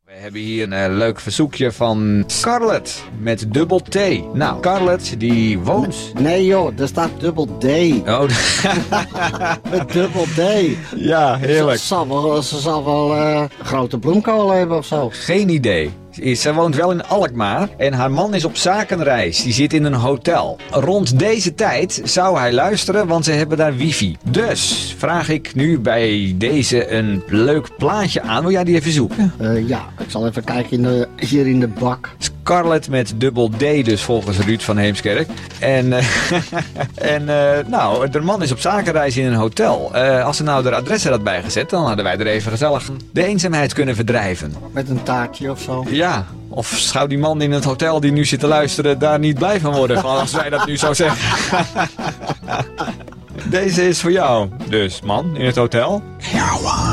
We hebben hier een leuk verzoekje van Scarlett met dubbel T. Nou, Scarlett die woont... Nee joh, er staat dubbel D. Oh, Met dubbel D. ja, heerlijk. Ze zal wel grote bloemkool hebben of zo. Geen idee. Ze woont wel in Alkmaar en haar man is op zakenreis. Die zit in een hotel. Rond deze tijd zou hij luisteren, want ze hebben daar wifi. Dus vraag ik nu bij deze een leuk plaatje aan. Wil jij die even zoeken? Ja, ik zal even kijken hier in de bak. Scarlett met dubbel D dus volgens Ruud van Heemskerk. En nou, de man is op zakenreis in een hotel. Als ze nou de adressen had bijgezet, dan hadden wij er even gezellig de eenzaamheid kunnen verdrijven. Met een taartje of zo. Ja, of zou die man in het hotel die nu zit te luisteren daar niet blij van worden, als wij dat nu zo zeggen. Deze is voor jou, dus man in het hotel. Heroin.